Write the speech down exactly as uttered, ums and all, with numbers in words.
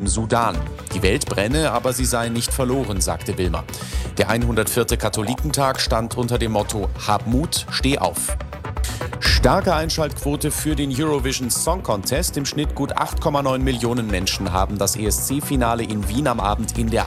Sudan. Die Welt brenne, aber sie sei nicht verloren, sagte Wilmer. Der hundertvierte Katholikentag stand unter dem Motto Hab Mut, steh auf. Starke Einschaltquote für den Eurovision Song Contest. Im Schnitt gut acht Komma neun Millionen Menschen haben das E S C-Finale in Wien am Abend in der